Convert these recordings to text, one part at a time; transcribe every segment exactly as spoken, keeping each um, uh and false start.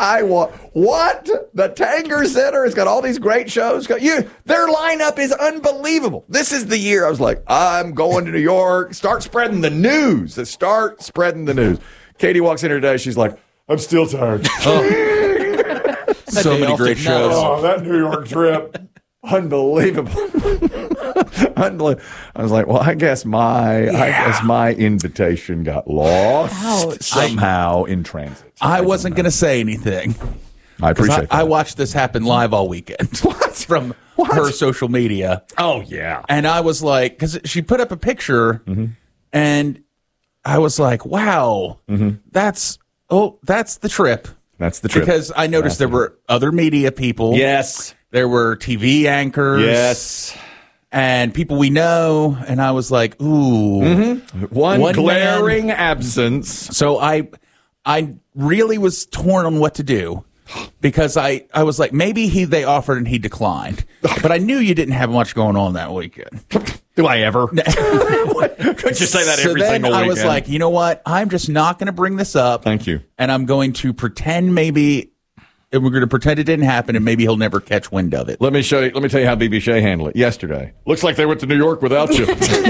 I want what the Tanger Center has got all these great shows. You, their lineup is unbelievable. This is the year I was like, I'm going to New York. Start spreading the news. Start spreading the news. Katie walks in here today. She's like, I'm still tired. Oh. So many great shows. Oh, that New York trip. Unbelievable. Unbelievable. I was like, well, I guess my yeah. I guess my invitation got lost Ouch. somehow I, in transit. I, I wasn't going to say anything. I appreciate I, that. I watched this happen live all weekend. What? From what? her social media. Oh, yeah. And I was like, because she put up a picture, mm-hmm. and I was like, wow, mm-hmm. that's, oh, that's the trip. That's the trip. Because I noticed that's there were other media people. Yes. There were T V anchors. Yes. And people we know. And I was like, ooh. Mm-hmm. One, one glaring man. absence. So I I really was torn on what to do. Because I, I was like, maybe he they offered and he declined. But I knew you didn't have much going on that weekend. Do I ever? Could you say that so every then single weekend? I was like, you know what? I'm just not going to bring this up. Thank you. And I'm going to pretend maybe, and we're going to pretend it didn't happen, and maybe he'll never catch wind of it. Let me show you. Let me tell you how B B Shea handled it yesterday. Looks like they went to New York without you.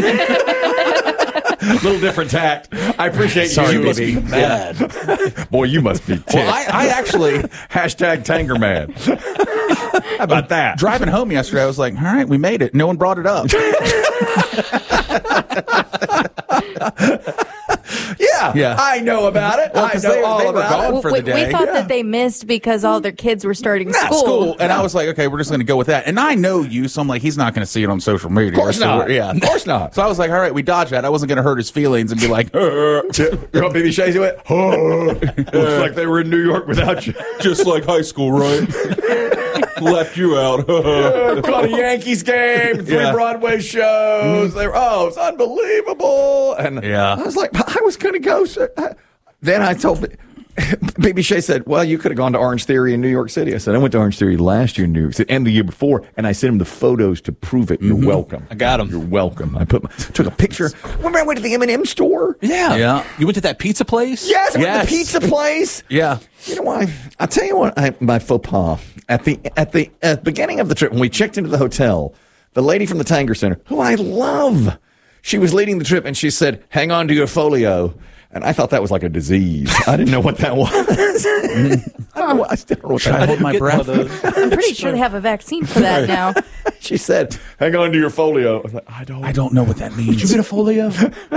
Little different tact. I appreciate Sorry, you. You must baby. be mad. Boy, you must be ticked. Well, I, I actually hashtag Tanger mad. How about that? Driving home yesterday, I was like, all right, we made it. No one brought it up. Yeah, yeah, I know about it. Well, I know they, all they were about gone it. for we, the day. we thought yeah. that they missed because all their kids were starting Not school. school. And I was like, okay, we're just going to go with that. And I know you, so I'm like, he's not going to see it on social media. Of course so not. Yeah, of course not. So I was like, all right, we dodged that. I wasn't going to hurt his feelings and be like, you know what B B Shea went? Oh, looks like they were in New York without you. Just like high school, right? Left you out. uh, caught a Yankees game, three Yeah. Broadway shows. They were, oh, it's unbelievable. And Yeah. I was like, I was going to go. So I, then I told B B Shea said, well, you could have gone to Orange Theory in New York City. I said, I went to Orange Theory last year in New York City and the year before, and I sent him the photos to prove it. You're Mm-hmm. welcome. I got 'em. You're welcome. I put my, took a picture. Remember I went to the M and M store? Yeah. Yeah. You went to that pizza place? Yes, I went Yes. to the pizza place. Yeah. You know why? I'll tell you what, I, my faux pas. At the at the at beginning of the trip, when we checked into the hotel, the lady from the Tanger Center, who I love, she was leading the trip, and she said, hang on to your folio. And I thought that was like a disease. I didn't know what that was. I, don't know, I still don't know what Should that I hold my Get one of breath? those. I'm pretty sure they have a vaccine for that now. She said, hang on to your folio. I was like, I don't I don't know what that means. Did you get a folio?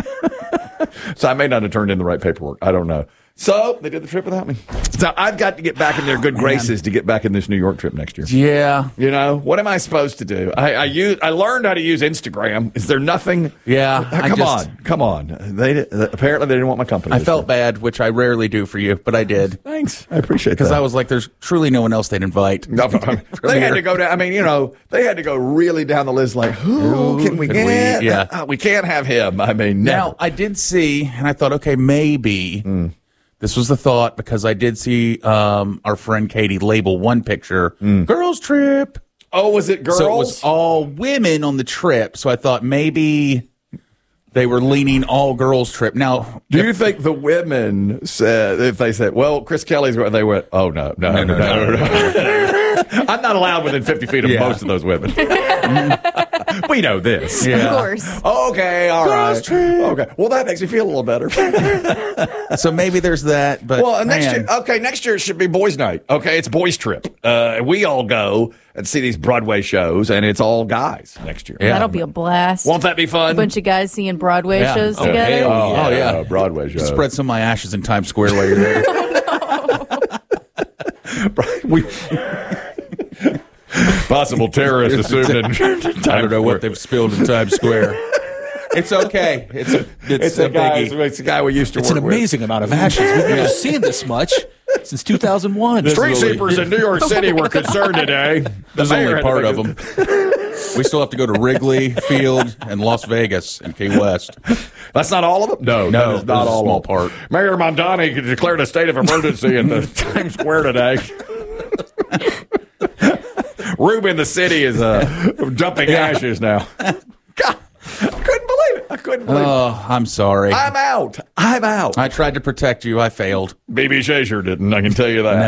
So I may not have turned in the right paperwork. I don't know. So they did the trip without me. So I've got to get back in their good graces to get back in this New York trip next year. Yeah. You know, what am I supposed to do? I, I use. I learned how to use Instagram. Is there nothing? Yeah, Uh, I come just- on, come on. They did- apparently they didn't want my company. I this felt year. bad, which I rarely do for you, but I did. Thanks, I appreciate that. Because I was like, there's truly no one else they'd invite. No, they had to go down. I mean, you know, they had to go really down the list. Like, who, Who can we could get? we- yeah. Uh, we can't have him. I mean, never. Now, I did see, and I thought, okay, maybe Mm. this was the thought, because I did see um, our friend Katie label one picture, girls trip. oh, was it Mm. girls? So it was all women on the trip. So I thought maybe they were leaning all girls trip. Now, Do you think the women said, if they said, well, Chris Kelly's, where they went, oh, no, no, no, no, no. no. I'm not allowed within fifty feet of Yeah. most of those women. We know this. Yeah. Of course. Okay, all Girls right. trip. Okay. Well, that makes me feel a little better. so maybe there's that. But Well, next man, year, okay, next year it should be boys' night. Okay, it's boys' trip. Uh, we all go and see these Broadway shows, and it's all guys next year. Yeah. That'll be a blast. Won't that be a fun? bunch of guys seeing Broadway Yeah. shows Oh, together. hell oh, Oh, yeah. yeah, Broadway show. spread some of my ashes in Times Square while you're there. we possible terrorist assumed in I don't know what they've spilled in Times Square. It's okay. It's a, it's, It's a, a guy. biggie. It's a guy we used to It's an work with. amazing amount of ashes. We've never seen this much since two thousand one. Street sweepers in New York City were concerned today. The There's mayor only had part to of make them. We still have to go to Wrigley Field and Las Vegas and Key West. That's not all of them? No, No, that is not there's a all small of them. part. Mayor Mondani declared a state of emergency in the Times Square today. Rube in the city is uh, dumping ashes now. God, I couldn't believe it. I couldn't believe Oh, I'm sorry. it. I'm out. I'm out. I tried to protect you. I failed. B B Shea sure didn't. I can tell you that.